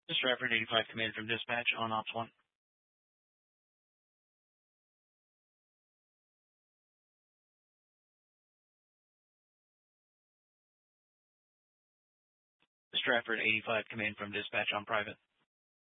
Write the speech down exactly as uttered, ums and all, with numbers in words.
Stratford eighty-five command from dispatch on ops one. Stratford eighty-five command from dispatch on private.